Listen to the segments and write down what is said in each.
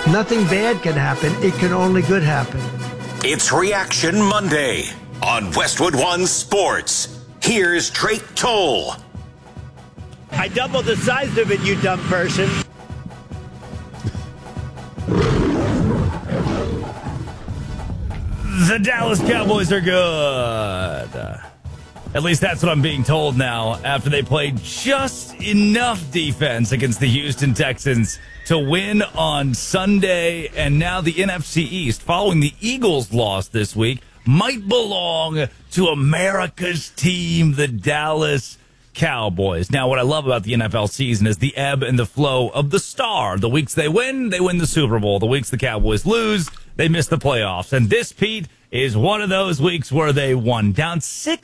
Nothing bad can happen. It can only good happen. It's Reaction Monday on Westwood One Sports. Here's Drake Toll. I doubled the size of it, you dumb person. The Dallas Cowboys are good. At least that's what I'm being told now after they played just enough defense against the Houston Texans to win on Sunday. And now the NFC East, following the Eagles' loss this week, might belong to America's team, the Dallas Cowboys. Now, what I love about the NFL season is the ebb and the flow of the star. The weeks they win the Super Bowl. The weeks the Cowboys lose, they miss the playoffs. And this, Pete, is one of those weeks where they won. Down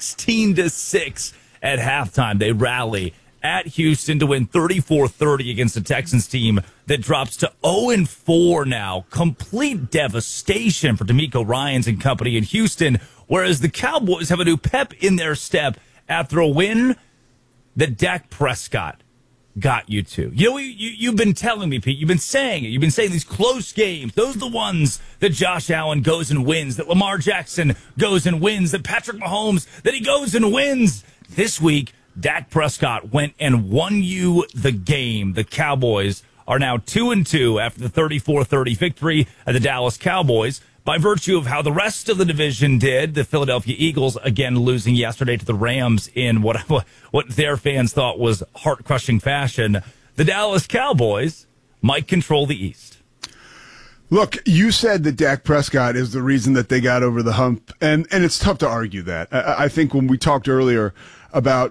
16-6 at halftime. They rally at Houston to win 34-30 against the Texans team that drops to 0-4 now. Complete devastation for DeMeco Ryans and company in Houston, whereas the Cowboys have a new pep in their step after a win that Dak Prescott got you to. You know, you've been telling me, Pete, you've been saying it. You've been saying these close games, those are the ones that Josh Allen goes and wins, that Lamar Jackson goes and wins, that Patrick Mahomes, that he goes and wins. This week, Dak Prescott went and won you the game. The Cowboys are now 2-2 after the 34-30 victory of the Dallas Cowboys. By virtue of how the rest of the division did, the Philadelphia Eagles, again, losing yesterday to the Rams in what their fans thought was heart-crushing fashion, the Dallas Cowboys might control the East. Look, you said that Dak Prescott is the reason that they got over the hump, and it's tough to argue that. I think when we talked earlier about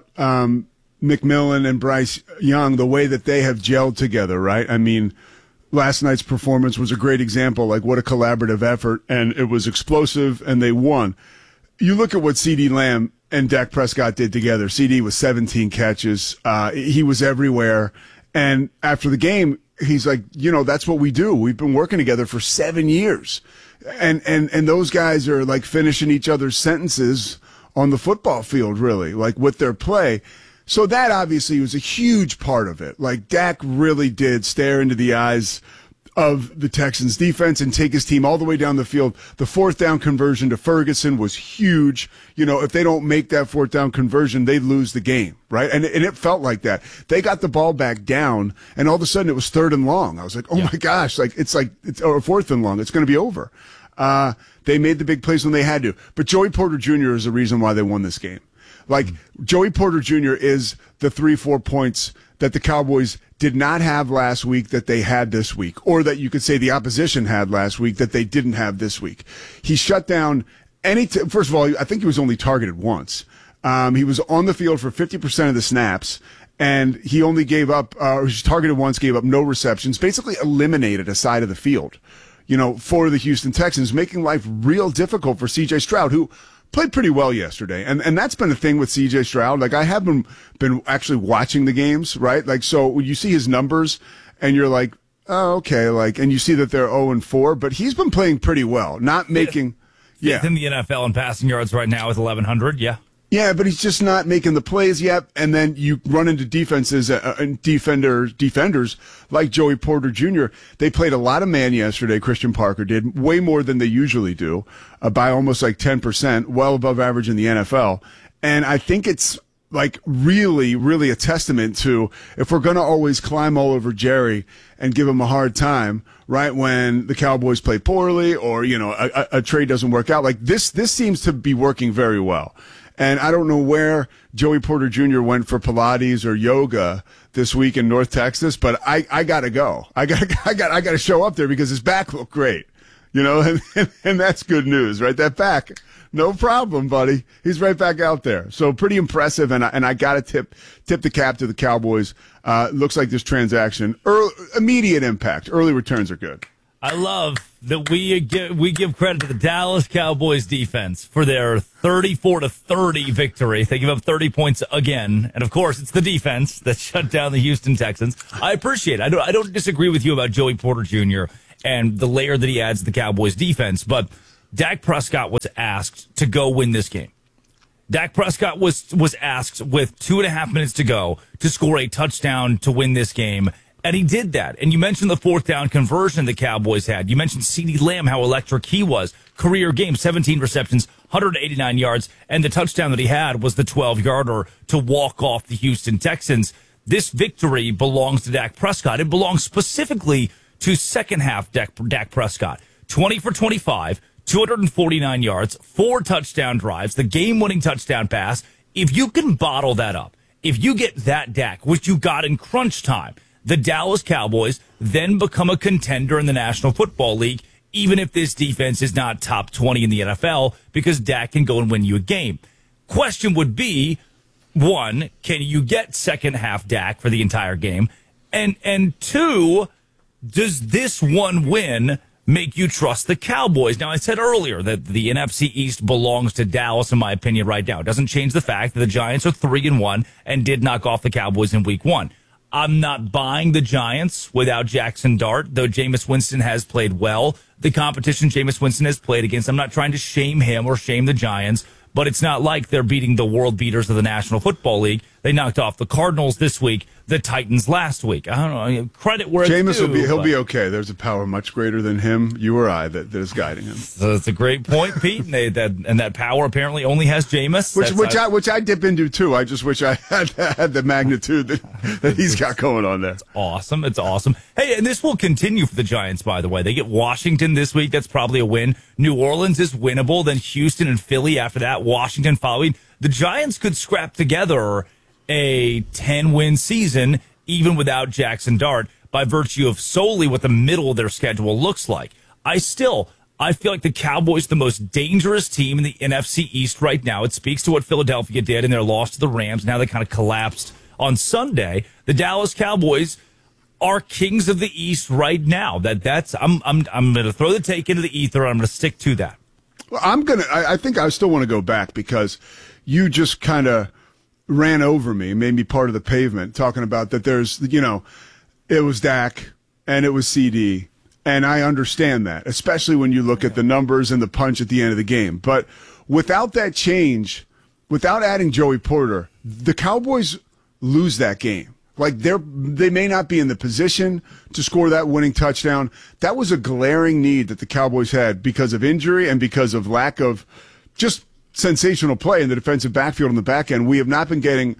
McMillan and Bryce Young, the way that they have gelled together, right? I mean, last night's performance was a great example, like what a collaborative effort, and it was explosive, and they won. You look at what CeeDee Lamb and Dak Prescott did together. CeeDee was 17 catches. He was everywhere. And after the game, he's like, you know, that's what we do. We've been working together for 7 years. And those guys are like finishing each other's sentences on the football field, really, like with their play. So that obviously was a huge part of it. Like Dak really did stare into the eyes of the Texans defense and take his team all the way down the field. The fourth down conversion to Ferguson was huge. You know, if they don't make that fourth down conversion, they lose the game, right? And it felt like that. They got the ball back down, and all of a sudden it was 3rd and long. I was like, oh my gosh, like it's or 4th and long. It's going to be over. They made the big plays when they had to. But Joey Porter Jr. is the reason why they won this game. Like, Joey Porter Jr. is the 3-4 points that the Cowboys did not have last week that they had this week, or that you could say the opposition had last week that they didn't have this week. He shut down first of all, I think he was only targeted once. He was on the field for 50% of the snaps, and he only gave up, he was targeted once, gave up no receptions, basically eliminated a side of the field, you know, for the Houston Texans, making life real difficult for C.J. Stroud, who played pretty well yesterday. And that's been a thing with C.J. Stroud. Like, I haven't been actually watching the games, right? Like, so when you see his numbers and you're like, oh, okay, like, and you see that they're 0-4, but he's been playing pretty well, not making, Fifth in the NFL in passing yards right now with 1,100, Yeah, but he's just not making the plays yet. And then you run into defenses and defenders like Joey Porter Jr. They played a lot of man yesterday. Christian Parker did way more than they usually do, by almost like 10%, well above average in the NFL. And I think it's like really, really a testament to, if we're going to always climb all over Jerry and give him a hard time, right, when the Cowboys play poorly or, you know, a trade doesn't work out, like this seems to be working very well. And I don't know where Joey Porter Jr. went for Pilates or yoga this week in North Texas, but I gotta go. I gotta show up there because his back looked great, you know, and that's good news, right? That back, no problem, buddy. He's right back out there. So pretty impressive, and I gotta tip the cap to the Cowboys. Looks like this transaction, immediate impact, early returns are good. I love that we give credit to the Dallas Cowboys defense for their 34-30 victory. They give up 30 points again, and of course, it's the defense that shut down the Houston Texans. I appreciate it. I don't disagree with you about Joey Porter Jr. and the layer that he adds to the Cowboys defense, but Dak Prescott was asked to go win this game. Dak Prescott was asked with 2.5 minutes to go to score a touchdown to win this game. And he did that. And you mentioned the fourth down conversion the Cowboys had. You mentioned CeeDee Lamb, how electric he was. Career game, 17 receptions, 189 yards. And the touchdown that he had was the 12-yarder to walk off the Houston Texans. This victory belongs to Dak Prescott. It belongs specifically to second half Dak Prescott. 20 for 25, 249 yards, 4 touchdown drives, the game-winning touchdown pass. If you can bottle that up, if you get that Dak, which you got in crunch time, the Dallas Cowboys then become a contender in the National Football League, even if this defense is not top 20 in the NFL, because Dak can go and win you a game. Question would be, 1, can you get second half Dak for the entire game? And 2, does this one win make you trust the Cowboys? Now, I said earlier that the NFC East belongs to Dallas, in my opinion, right now. It doesn't change the fact that the Giants are 3-1 and did knock off the Cowboys in week 1. I'm not buying the Giants without Jackson Dart, though Jameis Winston has played well. The competition Jameis Winston has played against, I'm not trying to shame him or shame the Giants, but it's not like they're beating the world beaters of the National Football League. They knocked off the Cardinals this week, the Titans last week. I don't know, credit where it's Jameis due. He'll be okay. There's a power much greater than him, you or I, that is guiding him. So that's a great point, Pete. And that power apparently only has Jameis. Which I dip into too. I just wish I had the magnitude that he's got going on there. It's awesome. It's awesome. Hey, and this will continue for the Giants, by the way. They get Washington this week. That's probably a win. New Orleans is winnable. Then Houston and Philly after that. Washington following. The Giants could scrap together a 10-win season even without Jackson Dart by virtue of solely what the middle of their schedule looks like. I feel like the Cowboys are the most dangerous team in the NFC East right now. It speaks to what Philadelphia did in their loss to the Rams. Now they kind of collapsed on Sunday. The Dallas Cowboys are kings of the East right now. I'm going to throw the take into the ether. I'm going to stick to that. Well, I think I still want to go back because you just kind of ran over me, made me part of the pavement, talking about that there's, it was Dak and it was CD. And I understand that, especially when you look at the numbers and the punch at the end of the game. But without that change, without adding Joey Porter, the Cowboys lose that game. Like they may not be in the position to score that winning touchdown. That was a glaring need that the Cowboys had because of injury and because of lack of just sensational play in the defensive backfield on the back end. We have not been getting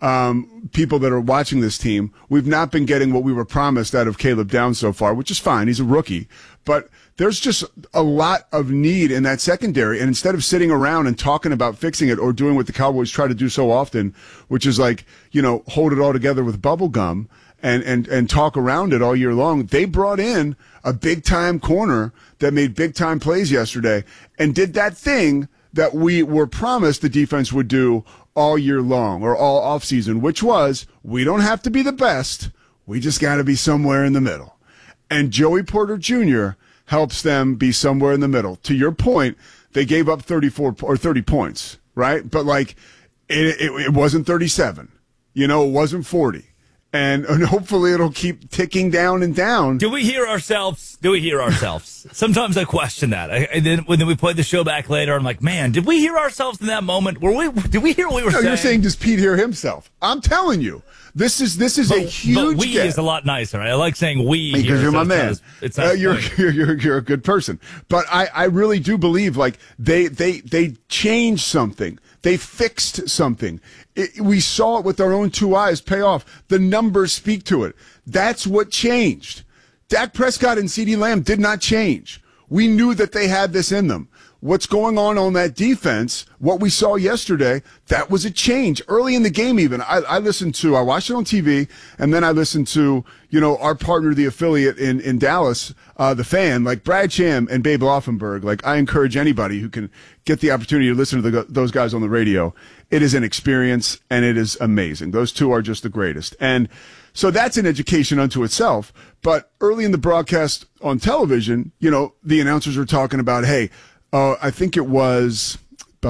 people that are watching this team. We've not been getting what we were promised out of Caleb Downs so far, which is fine. He's a rookie. But there's just a lot of need in that secondary. And instead of sitting around and talking about fixing it or doing what the Cowboys try to do so often, which is like, hold it all together with bubble gum and talk around it all year long, they brought in a big-time corner that made big-time plays yesterday and did that thing that we were promised the defense would do all year long or all offseason, which was, we don't have to be the best. We just got to be somewhere in the middle. And Joey Porter Jr. helps them be somewhere in the middle. To your point, they gave up 34 or 30 points, right? But it wasn't 37. It wasn't 40. And hopefully it'll keep ticking down and down. Do we hear ourselves? Sometimes I question that. And then when we played the show back later, I'm like, man, did we hear ourselves in that moment? Did we hear what we were saying? You're saying, does Pete hear himself? I'm telling you, this is a huge. But we gap. is a lot nicer. I like saying we because you're my man. You're a good person. But I really do believe they changed something. They fixed something. We saw it with our own 2 eyes pay off. The numbers speak to it. That's what changed. Dak Prescott and CeeDee Lamb did not change. We knew that they had this in them. What's going on that defense, what we saw yesterday, that was a change. Early in the game even, I watched it on TV, and then I listened to, our partner, the affiliate in Dallas, the fan, like Brad Sham and Babe Laufenberg. Like, I encourage anybody who can get the opportunity to listen to those guys on the radio. It is an experience, and it is amazing. Those two are just the greatest. And so that's an education unto itself. But early in the broadcast on television, the announcers were talking about, hey, I think it was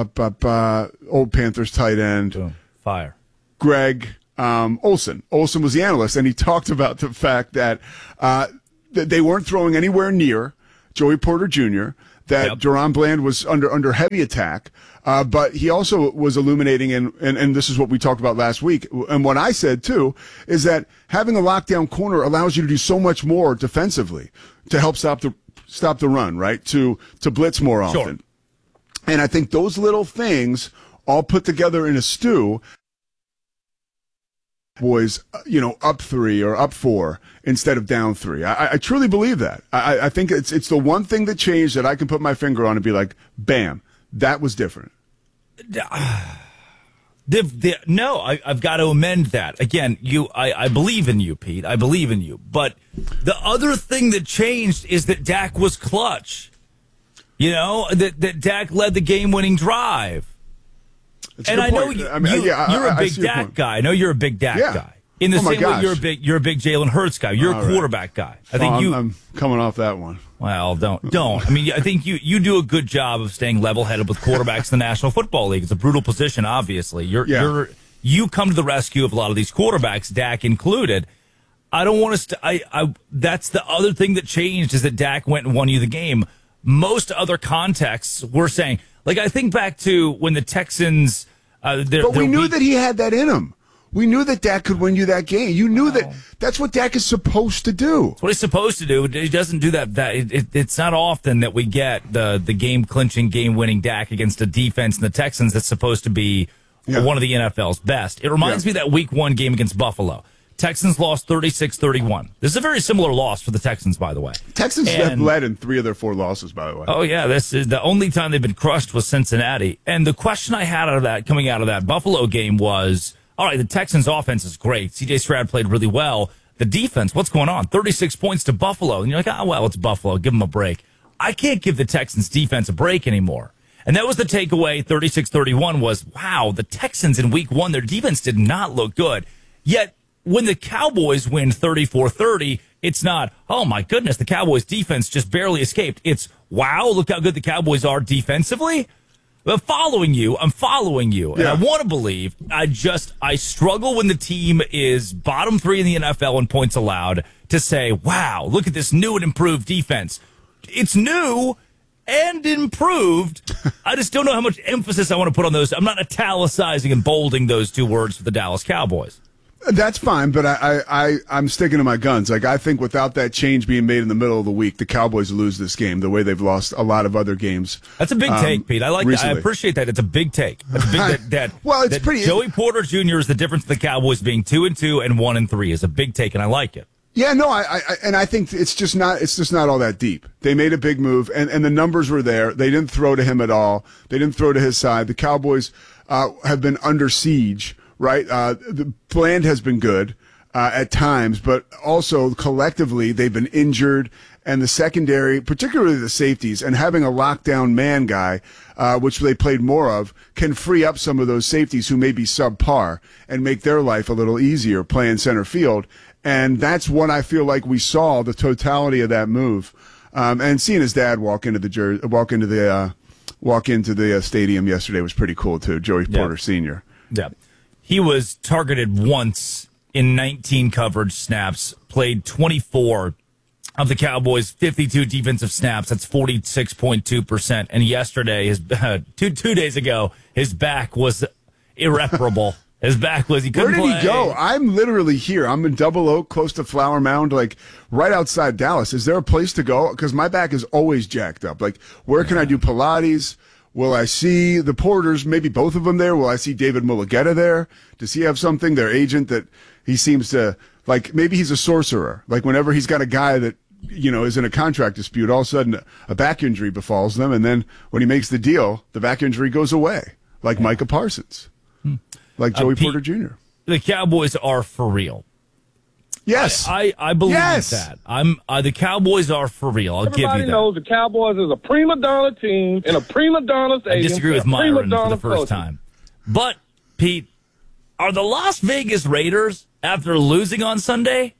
old Panthers tight end. Boom. Fire. Greg Olsen. Olsen was the analyst, and he talked about the fact that they weren't throwing anywhere near Joey Porter Jr., that Yep. Deron Bland was under heavy attack, but he also was illuminating, and this is what we talked about last week, and what I said too, is that having a lockdown corner allows you to do so much more defensively to help stop the run, right? To blitz more often. Sure. And I think those little things all put together in a stew, boys, up 3 or up 4 instead of down 3. I truly believe that. I think it's the one thing that changed that I can put my finger on and be like, bam, that was different. No, I've got to amend that. Again, I believe in you, Pete. I believe in you. But the other thing that changed is that Dak was clutch. That Dak led the game-winning drive. And I know you're a big Dak guy. I know you're a big Dak guy. In the same way you're a big Jalen Hurts guy. You're a quarterback guy. I think I'm coming off that one. Well, don't. I mean, I think you do a good job of staying level-headed with quarterbacks in the National Football League. It's a brutal position, obviously. You come to the rescue of a lot of these quarterbacks, Dak included. I don't want to. That's the other thing that changed is that Dak went and won you the game. Most other contexts, we're saying, like I think back to when the Texans. But we knew that he had that in him. We knew that Dak could win you that game. You knew that's what Dak is supposed to do. That's what he's supposed to do. He doesn't do that. It's not often that we get the game-clinching, game-winning Dak against a defense in the Texans that's supposed to be one of the NFL's best. It reminds me of that Week 1 game against Buffalo. Texans lost 36-31. This is a very similar loss for the Texans, by the way. Texans have led in 3 of their 4 losses, by the way. Oh, yeah. This is the only time they've been crushed was Cincinnati. And the question I had coming out of that Buffalo game was, all right, the Texans' offense is great. C.J. Stroud played really well. The defense, what's going on? 36 points to Buffalo. And you're like, well, it's Buffalo. Give them a break. I can't give the Texans' defense a break anymore. And that was the takeaway. 36-31 was, wow, the Texans in Week 1, their defense did not look good. Yet, when the Cowboys win 34-30, it's not, oh my goodness, the Cowboys defense just barely escaped. It's, wow, look how good the Cowboys are defensively. I'm following you. And I want to believe. I struggle when the team is bottom 3 in the NFL in points allowed to say, wow, look at this new and improved defense. It's new and improved. I just don't know how much emphasis I want to put on those. I'm not italicizing and bolding those 2 words for the Dallas Cowboys. That's fine, but I'm sticking to my guns. Like, I think without that change being made in the middle of the week, the Cowboys lose this game the way they've lost a lot of other games. That's a big take, Pete. I like that. I appreciate that. It's a big take. It's big well, it's pretty. Joey Porter Jr. is the difference of the Cowboys being 2-2 and 1-3 is a big take, and I like it. Yeah, no, I think it's just not all that deep. They made a big move, and the numbers were there. They didn't throw to him at all. They didn't throw to his side. The Cowboys have been under siege. Right, the Bland has been good at times, but also collectively they've been injured, and the secondary, particularly the safeties, and having a lockdown man guy, which they played more of, can free up some of those safeties who may be subpar and make their life a little easier playing center field. And that's what I feel like we saw the totality of that move, and seeing his dad walk into the stadium yesterday was pretty cool too. Joey Porter Sr. Yeah. He was targeted once in 19 coverage snaps, played 24 of the Cowboys' 52 defensive snaps. That's 46.2%. And yesterday, two days ago, his back was irreparable. He couldn't play. Where did he go? I'm literally here. I'm in Double Oak, close to Flower Mound, like right outside Dallas. Is there a place to go? Because my back is always jacked up. Like, where can I do Pilates? Will I see the Porters, maybe both of them there? Will I see David Mulugeta there? Does he have something, their agent, that he seems to, like, maybe he's a sorcerer. Like, whenever he's got a guy that, is in a contract dispute, all of a sudden a back injury befalls them, and then when he makes the deal, the back injury goes away, like Micah Parsons, like Joey Porter Jr. The Cowboys are for real. Yes, I believe that. The Cowboys are for real. I'll give you that. Everybody knows the Cowboys is a prima donna team in a prima donna stadium. I disagree with Myron for the first time. But, Pete, are the Las Vegas Raiders, after losing on Sunday,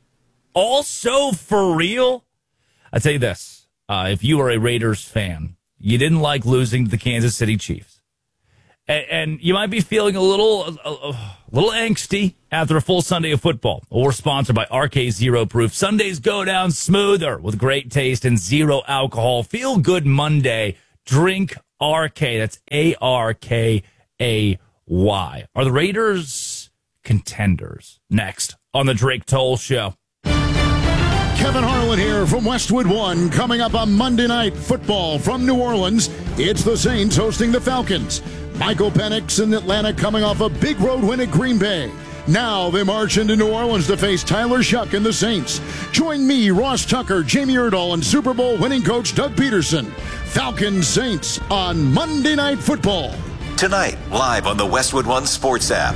also for real? I tell you this. If you are a Raiders fan, you didn't like losing to the Kansas City Chiefs. And you might be feeling a little angsty after a full Sunday of football. Well, we're sponsored by RK Zero Proof. Sundays go down smoother with great taste and zero alcohol. Feel good Monday. Drink RK. That's ARKAY. Are the Raiders contenders? Next on the Drake Toll Show. Kevin Harlan here from Westwood One. Coming up on Monday Night Football from New Orleans, it's the Saints hosting the Falcons. Michael Penix in Atlanta coming off a big road win at Green Bay. Now they march into New Orleans to face Tyler Shuck and the Saints. Join me, Ross Tucker, Jamie Erdahl, and Super Bowl winning coach Doug Peterson. Falcons Saints on Monday Night Football. Tonight, live on the Westwood One Sports app.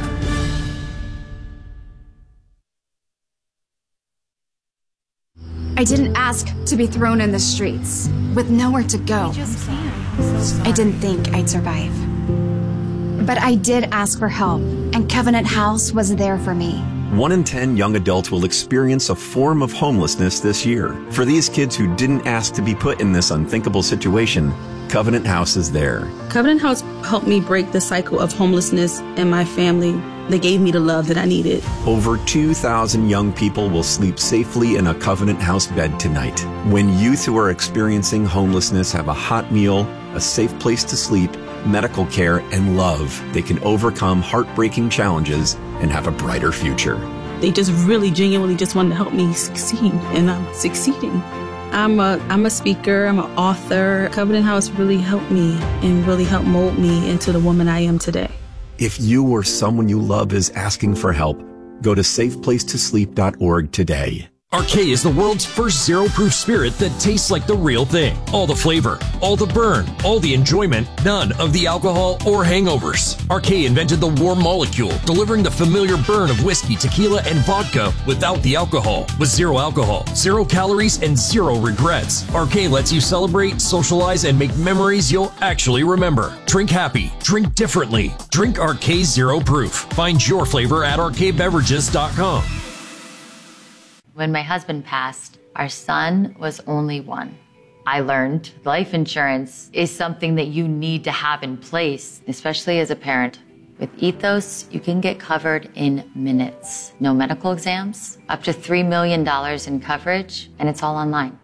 I didn't ask to be thrown in the streets with nowhere to go. I didn't think I'd survive. But I did ask for help, and Covenant House was there for me. 1 in 10 young adults will experience a form of homelessness this year. For these kids who didn't ask to be put in this unthinkable situation, Covenant House is there. Covenant House helped me break the cycle of homelessness in my family. They gave me the love that I needed. Over 2,000 young people will sleep safely in a Covenant House bed tonight. When youth who are experiencing homelessness have a hot meal, a safe place to sleep, medical care, and love, they can overcome heartbreaking challenges and have a brighter future. They just really genuinely just wanted to help me succeed, and I'm succeeding. I'm a speaker, I'm an author. Covenant House really helped me and really helped mold me into the woman I am today. If you or someone you love is asking for help, go to safeplacetosleep.org today. RK is the world's first zero-proof spirit that tastes like the real thing. All the flavor, all the burn, all the enjoyment, none of the alcohol or hangovers. RK invented the warm molecule, delivering the familiar burn of whiskey, tequila, and vodka without the alcohol. With zero alcohol, 0 calories, and 0 regrets. RK lets you celebrate, socialize, and make memories you'll actually remember. Drink happy. Drink differently. Drink RK Zero Proof. Find your flavor at rkbeverages.com. When my husband passed, our son was only 1. I learned life insurance is something that you need to have in place, especially as a parent. With Ethos, you can get covered in minutes. No medical exams, up to $3 million in coverage, and it's all online.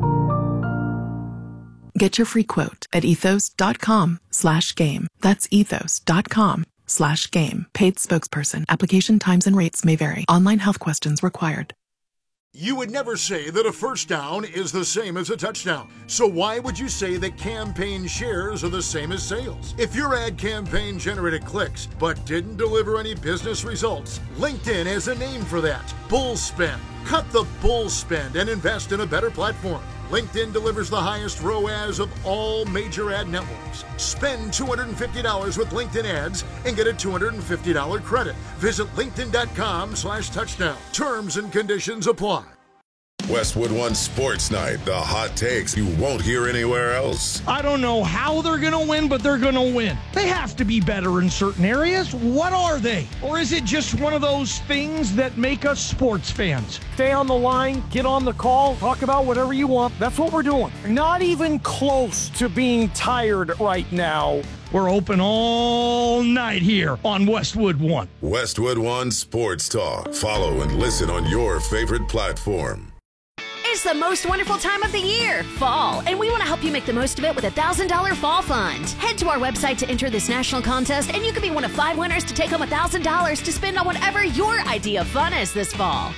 Get your free quote at ethos.com/game. That's ethos.com/game. Paid spokesperson. Application times and rates may vary. Online health questions required. You would never say that a first down is the same as a touchdown. So why would you say that campaign shares are the same as sales? If your ad campaign generated clicks but didn't deliver any business results, LinkedIn has a name for that. Bull spend. Cut the bull spend and invest in a better platform. LinkedIn delivers the highest ROAS of all major ad networks. Spend $250 with LinkedIn ads and get a $250 credit. Visit linkedin.com/touchdown. Terms and conditions apply. Westwood One Sports Night, the hot takes you won't hear anywhere else. I don't know how they're going to win, but they're going to win. They have to be better in certain areas. What are they? Or is it just one of those things that make us sports fans? Stay on the line, get on the call, talk about whatever you want. That's what we're doing. Not even close to being tired right now. We're open all night here on Westwood One. Westwood One Sports Talk. Follow and listen on your favorite platform. It's the most wonderful time of the year, fall, and we want to help you make the most of it with a $1,000 fall fund. Head to our website to enter this national contest, and you could be one of 5 winners to take home $1,000 to spend on whatever your idea of fun is this fall.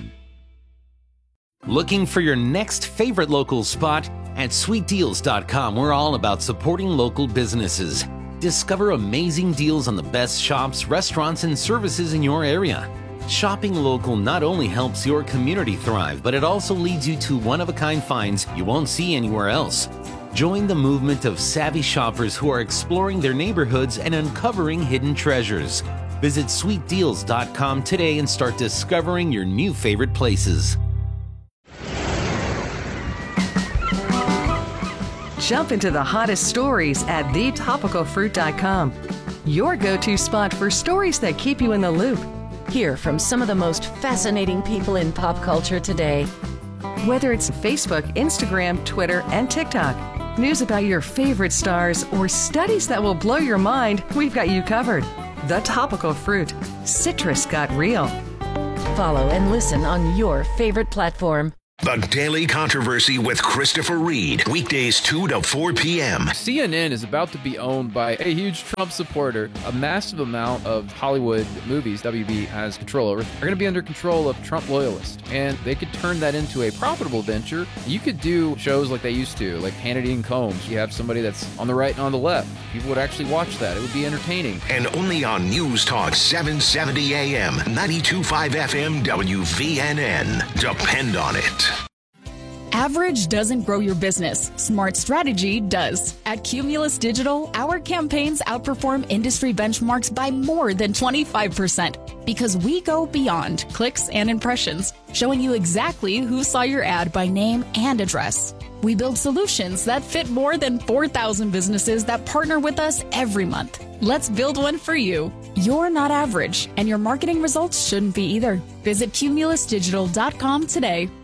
Looking for your next favorite local spot? At sweetdeals.com, we're all about supporting local businesses. Discover amazing deals on the best shops, restaurants, and services in your area. Shopping local not only helps your community thrive, but it also leads you to one-of-a-kind finds you won't see anywhere else. Join the movement of savvy shoppers who are exploring their neighborhoods and uncovering hidden treasures. Visit sweetdeals.com today and start discovering your new favorite places. Jump into the hottest stories at thetopicalfruit.com. Your go-to spot for stories that keep you in the loop. Hear from some of the most fascinating people in pop culture today. Whether it's Facebook, Instagram, Twitter, and TikTok. news about your favorite stars, or studies that will blow your mind, we've got you covered. The Topical Fruit. Citrus got real. Follow and listen on your favorite platform. The Daily Controversy with Christopher Reed. Weekdays 2 to 4 p.m. CNN is about to be owned by a huge Trump supporter. A massive amount of Hollywood movies WB has control over are going to be under control of Trump loyalists. And they could turn that into a profitable venture. You could do shows like they used to, like Hannity and Combs. You have somebody that's on the right and on the left. People would actually watch that. It would be entertaining. And only on News Talk 770 AM, 92.5 FM, WVNN. Depend on it. Average doesn't grow your business. Smart strategy does. At Cumulus Digital, our campaigns outperform industry benchmarks by more than 25% because we go beyond clicks and impressions, showing you exactly who saw your ad by name and address. We build solutions that fit more than 4,000 businesses that partner with us every month. Let's build one for you. You're not average, and your marketing results shouldn't be either. Visit cumulusdigital.com today.